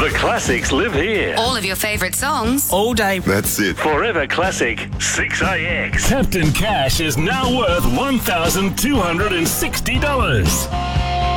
The classics live here. All of your favourite songs. All day. That's it. Forever Classic 6AX. Captain Cash is now worth $1,260.